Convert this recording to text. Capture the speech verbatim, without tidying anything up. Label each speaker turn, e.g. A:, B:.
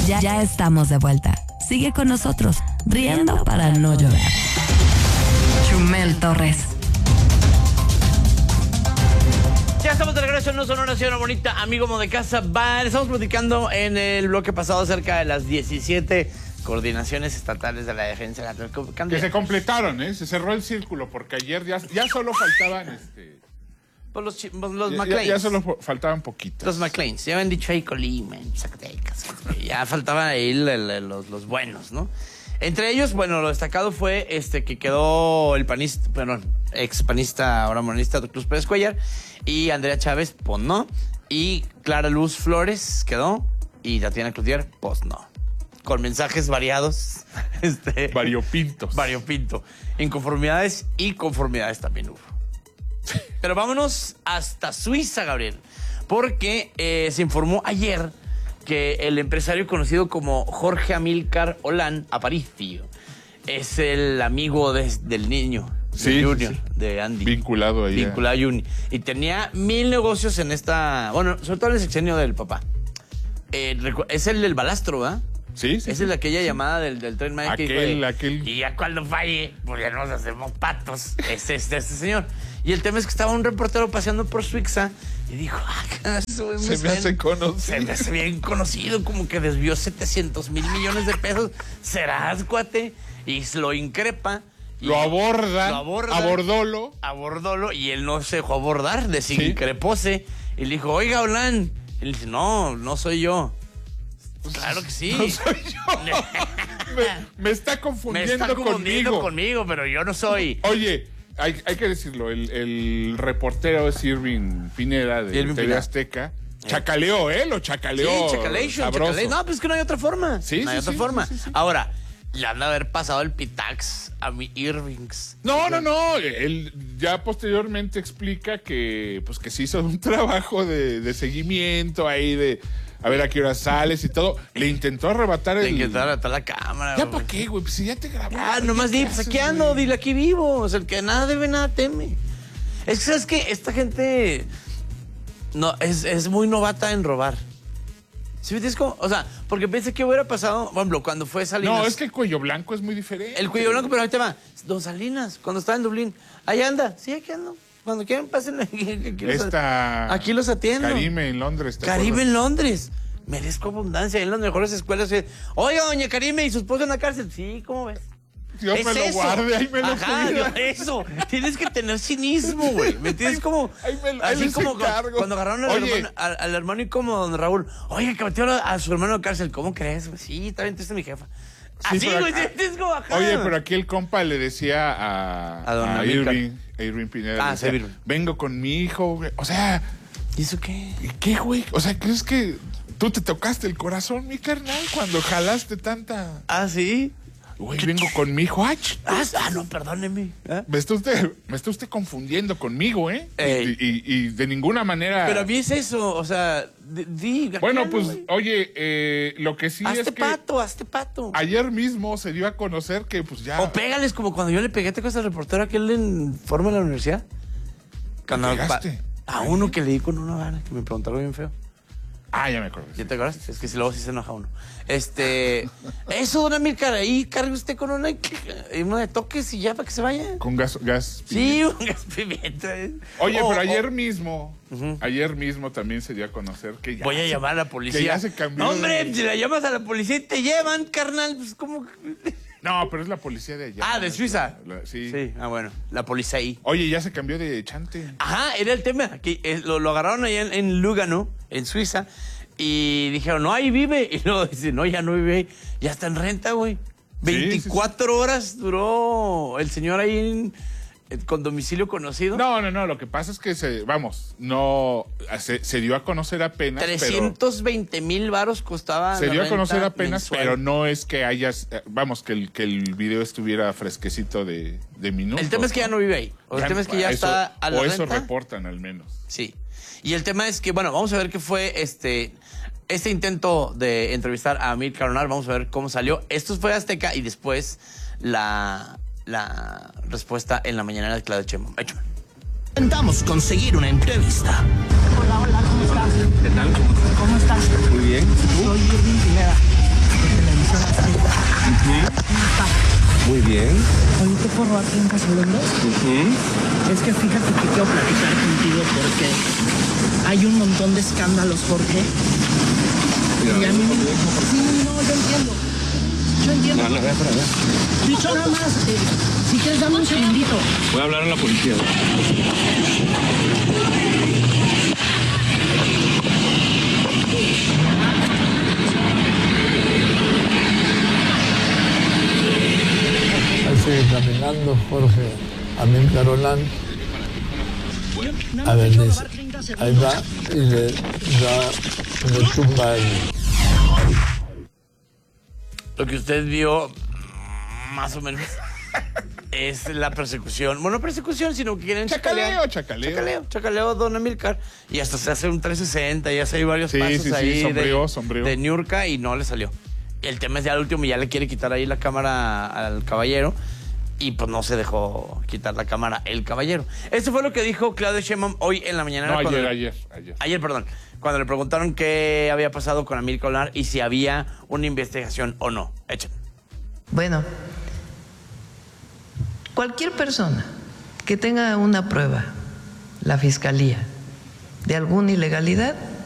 A: Ya, ya estamos de vuelta. Sigue con nosotros, riendo para no llorar. Chumel Torres.
B: Ya estamos de regreso en No Sonora, Ciudad Bonita, amigo mo de casa. Va, estamos platicando en el bloque pasado acerca de las diecisiete coordinaciones estatales de la defensa de la
C: que se completaron, ¿eh? Se cerró el círculo porque ayer ya, ya solo faltaban este...
B: Pues los, pues los
C: ya,
B: McLeans.
C: Ya, ya solo faltaban poquitos.
B: Los McLeans. Ya habían dicho ahí Colima, Zacatecas. Ya faltaban ahí los, los buenos, ¿no? Entre ellos, bueno, lo destacado fue este que quedó el panista, perdón, ex panista, ahora monista, Cruz Pérez Cuellar, y Andrea Chávez, pues no. Y Clara Luz Flores quedó, y Tatiana Cloutier, pues no. Con mensajes variados. Este,
C: variopintos.
B: Variopinto. Inconformidades y conformidades también hubo. Pero vámonos hasta Suiza, Gabriel. Porque eh, se informó ayer que el empresario conocido como Jorge Amílcar Olán Aparicio es el amigo de, del niño,
C: sí,
B: de Junior,
C: sí.
B: de Andy.
C: Vinculado ahí.
B: Vinculado a Juni. Y tenía mil negocios en esta... Bueno, sobre todo en el sexenio del papá. Eh, es el del balastro, ¿verdad?
C: Sí, sí.
B: Esa
C: sí,
B: es aquella
C: sí,
B: llamada del, del Tren Maya.
C: Aquel,
B: que dijo,
C: aquel.
B: Y ya cuando falle, pues ya nos hacemos patos. Es este, este señor. Y el tema es que estaba un reportero paseando por Suiza y dijo, ah, eso
C: se me hace conocido.
B: Se me hace bien conocido, como que desvió setecientos mil millones de pesos. Serás, cuate. Y lo increpa. Y
C: lo aborda.
B: Lo aborda.
C: Abordólo.
B: Abordólo. Y él no se dejó abordar, desincrepóse. ¿Sí? Y le dijo, oiga, Olán. Y le dice, no, no soy yo. Pues claro que sí.
C: No soy yo. me, me está confundiendo,
B: me está confundiendo
C: conmigo.
B: conmigo, pero yo no soy.
C: Oye, hay, hay que decirlo, el, el reportero es Irving Pineda de
B: Irving
C: T V
B: Pineda.
C: Azteca. Chacaleó, ¿eh? Lo chacaleó.
B: Sí, chacalation, chacalation. No, pues es que no hay otra forma.
C: Sí,
B: no hay
C: sí,
B: otra
C: sí,
B: forma.
C: sí, sí, sí.
B: Ahora, le han de haber pasado el pitax a mi Irvings.
C: No, no, no. Él ya posteriormente explica que, pues, que se hizo un trabajo de, de seguimiento ahí de a ver a qué hora sales y todo. Le intentó arrebatar el...
B: Le intentó arrebatar la cámara.
C: ¿Ya para qué, güey? Pues si ya te grabó.
B: Ah, nomás di, pues aquí ando, dile aquí vivo. O sea, el que nada debe, nada teme. Es que, ¿sabes qué? Esta gente no, es, es muy novata en robar. ¿Sí me entiendes cómo? O sea, porque pensé que hubiera pasado, por ejemplo, cuando fue Salinas.
C: No, es que el cuello blanco es muy diferente.
B: El cuello blanco, pero ahorita va. Don Salinas, cuando estaba en Dublín. Ahí anda. Sí, aquí ando. Cuando quieran, pasen aquí. Aquí los,
C: Esta...
B: aquí los atiendo.
C: Karime en Londres. ¿te
B: Caribe
C: acuerdas?
B: en Londres. Merezco abundancia. En las mejores escuelas. Oiga, doña Karime, ¿y su esposo en la cárcel? Sí, ¿cómo ves?
C: Dios
B: es
C: me lo
B: eso.
C: guarde, ahí me lo
B: Ajá,
C: cuida.
B: eso. Tienes que tener cinismo, güey. ¿Me entiendes? Como,
C: ahí me, ahí
B: así como cuando, cuando agarraron al hermano, al, al hermano y como don Raúl. Oye, que metió a, a su hermano en la cárcel. ¿Cómo crees? Sí, está bien triste mi jefa. Así,
C: sí,
B: güey.
C: Acá,
B: Es como ajá.
C: Oye, pero aquí el compa le decía a,
B: a, don
C: a Irving, a Irving Pineda.
B: Ah,
C: decía,
B: sí,
C: vengo con mi hijo, güey. O sea...
B: ¿Y eso qué?
C: ¿Qué, güey? O sea, ¿crees que tú te tocaste el corazón, mi carnal, cuando jalaste tanta...
B: ¿Ah, sí?
C: Güey, vengo con mi hijo. ¡Ach!
B: Ah, ah, no, perdóneme. ¿Eh?
C: Me está usted, me está usted confundiendo conmigo, ¿eh? Y, y, y de ninguna manera...
B: Pero a mí es eso, o sea, di...
C: Bueno,
B: acá,
C: pues,
B: güey.
C: oye, eh, lo que sí
B: hazte
C: es que...
B: pato, hazte pato.
C: Ayer mismo se dio a conocer que, pues, ya...
B: O pégales como cuando yo le pegué, ¿te acuerdas al reportero aquel en Forma de la universidad? Cuando
C: pegaste?
B: A uno que le di con una vara, que me preguntaron bien feo.
C: Ah, ya me acuerdo.
B: ¿Ya te acuerdas? Es que si luego sí se enoja uno. Este... Eso, don Amílcar, ahí cargue usted con una, una de toques y ya para que se vaya.
C: Con gas... gas
B: sí, un gas pimienta.
C: Oye,
B: oh,
C: pero
B: oh.
C: ayer mismo,
B: uh-huh.
C: ayer mismo también se dio a conocer que ya...
B: Voy a
C: se,
B: llamar a la policía.
C: Que ya se cambió.
B: No, hombre,
C: de...
B: si la llamas a la policía y te llevan, carnal, pues ¿cómo?
C: No, pero es la policía de allá.
B: Ah, ¿de Suiza?
C: La, la, sí.
B: Sí, ah, bueno, la policía ahí.
C: Oye, ya se cambió de chante.
B: Ajá, era el tema. Que eh, lo, lo agarraron allá en, en Lugano, en Suiza, y dijeron, no, ahí vive. Y luego dice, no, ya no vive ahí, ya está en renta, güey. veinticuatro sí, sí, sí. horas duró el señor ahí en, en, con domicilio conocido.
C: No, no, no, lo que pasa es que, se, vamos, no, se, se dio a conocer apenas,
B: trescientos veinte mil varos costaba
C: Se
B: la
C: dio a conocer apenas,
B: mensual.
C: Pero no es que hayas, vamos, que el, que el video estuviera fresquecito de, de minutos.
B: El tema es que ya no vive ahí. O el
C: ya,
B: tema es que ya
C: eso,
B: está a la
C: O
B: renta.
C: eso reportan al menos.
B: Sí. Y el tema es que, bueno, vamos a ver qué fue este... Este intento de entrevistar a Amílcar Olán, vamos a ver cómo salió. Esto fue Azteca y después la, la respuesta en la mañanera de Claudia Sheinbaum.
D: Intentamos conseguir una entrevista.
E: Hola, hola, ¿cómo estás?
F: ¿Qué tal?
E: ¿Cómo estás?
F: Muy bien. ¿Tú?
E: Soy Irving Pineda. Televisión Azteca.
F: Muy bien.
E: Oye, ¿te puedo robar treinta segundos?
F: Uh-huh.
E: Es que fíjate que quiero platicar contigo porque hay un montón de escándalos, Jorge.
F: Mira,
E: Y a mí
F: no,
E: me...
F: no, no,
E: Sí, no, yo entiendo. Yo entiendo.
F: no, no, ve para allá.
E: Dicho nada más, eh, si quieres dame un segundito.
F: Voy a hablar a la policía.
G: Ahí sigue caminando Jorge Amílcar Olán. A ver, dice, ahí va y le da, le tumba el...
B: Lo que usted vio, más o menos, es la persecución. Bueno, no persecución, sino que quieren
C: Chacaleo,
B: chacalear.
C: chacaleo.
B: Chacaleo, chacaleo, don Amílcar. Y hasta se hace un trescientos sesenta, ya se hay varios
C: Sí,
B: pasos
C: sí, sí,
B: ahí
C: sombreó,
B: de,
C: sombreó.
B: de Niurka y no le salió. El tema es ya al último, ya le quiere quitar ahí la cámara al caballero. Y pues no se dejó quitar la cámara el caballero. Esto fue lo que dijo Claudia Sheinbaum hoy en la mañana.
C: No, ayer,
B: cuando,
C: ayer, ayer.
B: Ayer, perdón. Cuando le preguntaron qué había pasado con Amílcar Olán y si había una investigación o no. Echen.
H: Bueno, cualquier persona que tenga una prueba, la fiscalía, de alguna ilegalidad,